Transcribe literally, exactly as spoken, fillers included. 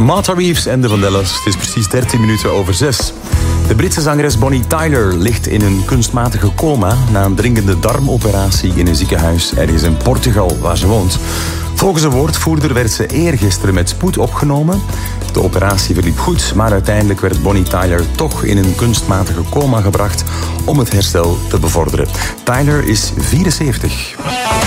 Martha Reeves en de Vandellas. Het is precies dertien minuten over zes. De Britse zangeres Bonnie Tyler ligt in een kunstmatige coma na een dringende darmoperatie in een ziekenhuis ergens in Portugal, waar ze woont. Volgens een woordvoerder werd ze eergisteren met spoed opgenomen. De operatie verliep goed, maar uiteindelijk werd Bonnie Tyler toch in een kunstmatige coma gebracht om het herstel te bevorderen. Tyler is vierenzeventig.